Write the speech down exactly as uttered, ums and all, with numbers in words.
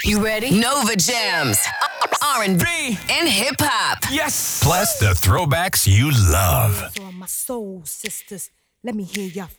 You ready? Nova Jams, R and B, and hip hop. Yes. Plus the throwbacks you love. On my soul, sisters. Let me hear y'all